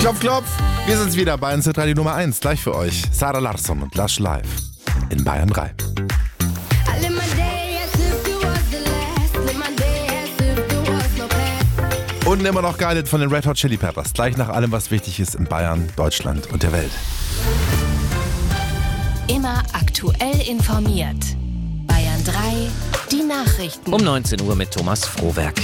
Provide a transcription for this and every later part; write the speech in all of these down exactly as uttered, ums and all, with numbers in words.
Klopf, klopf. Wir sind's wieder bei N Z drei, die Nummer eins. Gleich für euch. Zara Larsson und Lush Live in Bayern drei. Und immer noch geil von den Red Hot Chili Peppers. Gleich nach allem, was wichtig ist in Bayern, Deutschland und der Welt. Immer aktuell informiert. Bayern drei, die Nachrichten. Um neunzehn Uhr mit Thomas Frohwerk.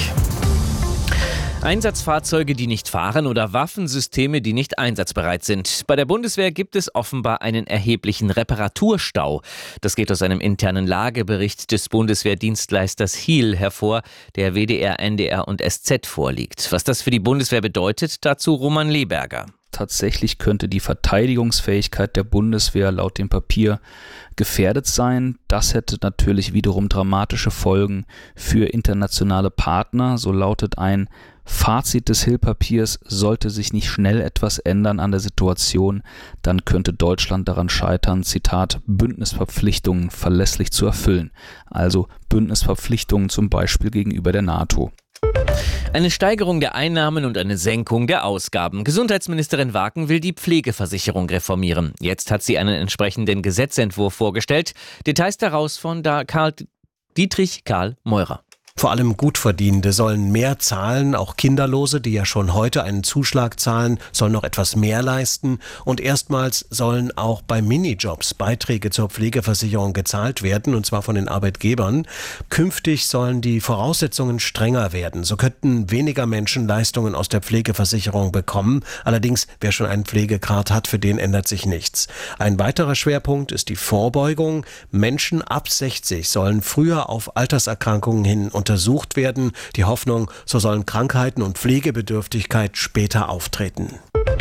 Einsatzfahrzeuge, die nicht fahren oder Waffensysteme, die nicht einsatzbereit sind. Bei der Bundeswehr gibt es offenbar einen erheblichen Reparaturstau. Das geht aus einem internen Lagebericht des Bundeswehrdienstleisters Hiel hervor, der W D R, N D R und S Z vorliegt. Was das für die Bundeswehr bedeutet, dazu Roman Leberger. Tatsächlich könnte die Verteidigungsfähigkeit der Bundeswehr laut dem Papier gefährdet sein. Das hätte natürlich wiederum dramatische Folgen für internationale Partner. So lautet ein Fazit des Hill-Papiers: Sollte sich nicht schnell etwas ändern an der Situation, dann könnte Deutschland daran scheitern, Zitat, Bündnisverpflichtungen verlässlich zu erfüllen. Also Bündnisverpflichtungen zum Beispiel gegenüber der NATO. Eine Steigerung der Einnahmen und eine Senkung der Ausgaben. Gesundheitsministerin Waken will die Pflegeversicherung reformieren. Jetzt hat sie einen entsprechenden Gesetzentwurf vorgestellt. Details daraus von da Karl Dietrich Karl Meurer. Vor allem Gutverdienende sollen mehr zahlen, auch Kinderlose, die ja schon heute einen Zuschlag zahlen, sollen noch etwas mehr leisten. Und erstmals sollen auch bei Minijobs Beiträge zur Pflegeversicherung gezahlt werden, und zwar von den Arbeitgebern. Künftig sollen die Voraussetzungen strenger werden. So könnten weniger Menschen Leistungen aus der Pflegeversicherung bekommen. Allerdings, wer schon einen Pflegegrad hat, für den ändert sich nichts. Ein weiterer Schwerpunkt ist die Vorbeugung. Menschen ab sechzig sollen früher auf Alterserkrankungen hin untersucht werden. Die Hoffnung, so sollen Krankheiten und Pflegebedürftigkeit später auftreten.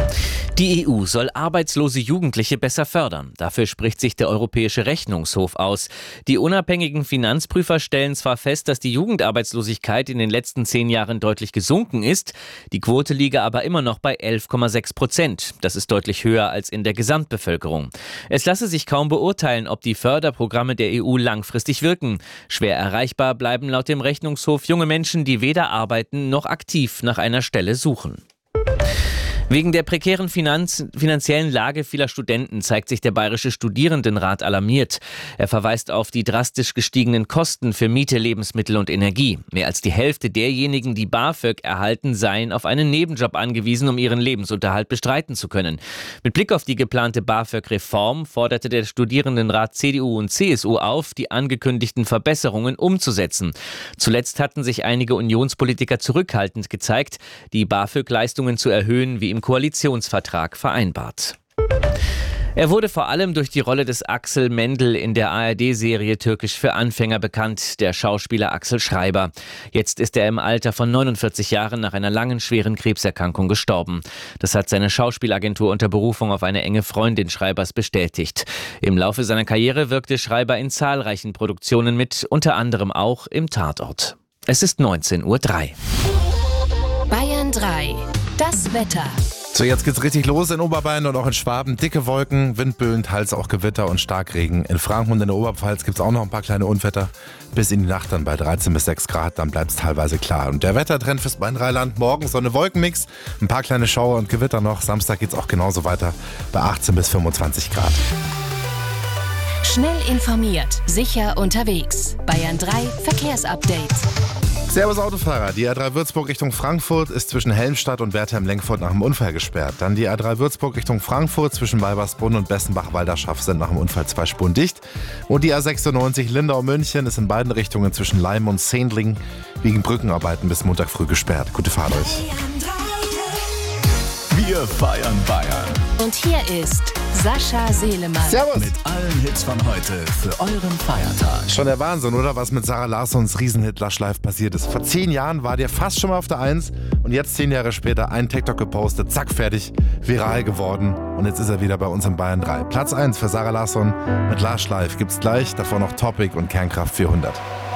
Die E U soll arbeitslose Jugendliche besser fördern. Dafür spricht sich der Europäische Rechnungshof aus. Die unabhängigen Finanzprüfer stellen zwar fest, dass die Jugendarbeitslosigkeit in den letzten zehn Jahren deutlich gesunken ist, die Quote liege aber immer noch bei elf Komma sechs Prozent. Das ist deutlich höher als in der Gesamtbevölkerung. Es lasse sich kaum beurteilen, ob die Förderprogramme der E U langfristig wirken. Schwer erreichbar bleiben laut dem Rechnungshof junge Menschen, die weder arbeiten noch aktiv nach einer Stelle suchen. Wegen der prekären Finanz- finanziellen Lage vieler Studenten zeigt sich der Bayerische Studierendenrat alarmiert. Er verweist auf die drastisch gestiegenen Kosten für Miete, Lebensmittel und Energie. Mehr als die Hälfte derjenigen, die BAföG erhalten, seien auf einen Nebenjob angewiesen, um ihren Lebensunterhalt bestreiten zu können. Mit Blick auf die geplante BAföG-Reform forderte der Studierendenrat C D U und C S U auf, die angekündigten Verbesserungen umzusetzen. Zuletzt hatten sich einige Unionspolitiker zurückhaltend gezeigt, die BAföG-Leistungen zu erhöhen, wie im Koalitionsvertrag vereinbart. Er wurde vor allem durch die Rolle des Axel Mendel in der A R D-Serie Türkisch für Anfänger bekannt, der Schauspieler Axel Schreiber. Jetzt ist er im Alter von neunundvierzig Jahren nach einer langen, schweren Krebserkrankung gestorben. Das hat seine Schauspielagentur unter Berufung auf eine enge Freundin Schreibers bestätigt. Im Laufe seiner Karriere wirkte Schreiber in zahlreichen Produktionen mit, unter anderem auch im Tatort. Es ist neunzehn Uhr drei. Bayern drei, das Wetter. So, jetzt geht's richtig los in Oberbayern und auch in Schwaben. Dicke Wolken, Windböen, teils auch Gewitter und Starkregen. In Franken und in der Oberpfalz gibt's auch noch ein paar kleine Unwetter. Bis in die Nacht dann bei dreizehn bis sechs Grad, dann bleibt's teilweise klar. Und der Wettertrend fürs Rheinland: morgen Sonne, Wolkenmix, ein paar kleine Schauer und Gewitter noch. Samstag geht's auch genauso weiter bei achtzehn bis fünfundzwanzig Grad. Schnell informiert, sicher unterwegs. Bayern drei Verkehrsupdate. Servus Autofahrer, die A drei Würzburg Richtung Frankfurt ist zwischen Helmstadt und Wertheim-Lenkfurt nach dem Unfall gesperrt. Dann die A drei Würzburg Richtung Frankfurt zwischen Weibersbrunn und Bessenbach-Walderschaff sind nach dem Unfall zwei Spuren dicht. Und die A sechsundneunzig Lindau-München ist in beiden Richtungen zwischen Leim und Sendling wegen Brückenarbeiten bis Montag früh gesperrt. Gute Fahrt euch. Wir feiern Bayern. Und hier ist Sascha Selemann. Servus. Mit allen Hits von heute für euren Feiertag. Schon der Wahnsinn, oder? Was mit Zara Larssons Riesenhit Lush Live passiert ist. Vor zehn Jahren war der fast schon mal auf der Eins und jetzt zehn Jahre später einen TikTok gepostet, zack, fertig, viral geworden. Und jetzt ist er wieder bei uns in Bayern drei. Platz eins für Zara Larsson mit Lush Live gibt's gleich, davor noch Topic und Kernkraft vierhundert.